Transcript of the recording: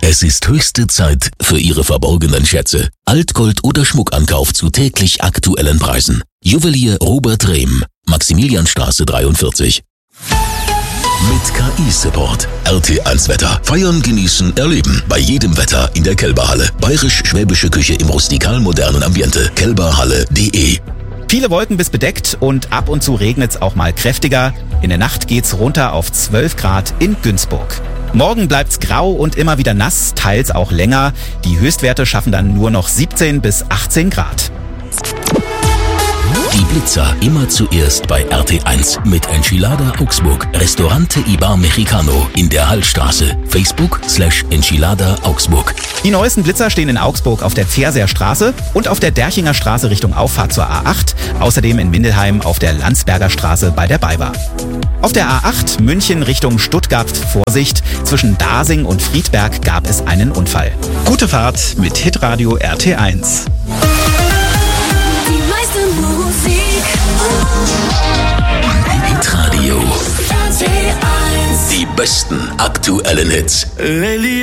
Es ist höchste Zeit für Ihre verborgenen Schätze. Altgold oder Schmuckankauf zu täglich aktuellen Preisen. Juwelier Robert Rehm, Maximilianstraße 43. Mit KI-Support. RT1 Wetter. Feiern, genießen, erleben. Bei jedem Wetter in der Kelberhalle. Bayerisch-schwäbische Küche im rustikal-modernen Ambiente. kelberhalle.de. Viele Wolken bis bedeckt und ab und zu regnet's auch mal kräftiger. In der Nacht geht's runter auf 12 Grad in Günzburg. Morgen bleibt's grau und immer wieder nass, teils auch länger. Die Höchstwerte schaffen dann nur noch 17 bis 18 Grad. Die Blitzer immer zuerst bei RT1 mit Enchilada Augsburg. Restaurante Ibar Mexicano in der Hallstraße. Facebook/Enchilada Augsburg. Die neuesten Blitzer stehen in Augsburg auf der Pferserstraße und auf der Derchinger Straße Richtung Auffahrt zur A8. Außerdem in Mindelheim auf der Landsberger Straße bei der BayWa. Auf der A8 München Richtung Stuttgart Vorsicht. Zwischen Dasing und Friedberg gab es einen Unfall. Gute Fahrt mit Hitradio RT1. Hitradio. Die besten aktuellen Hits.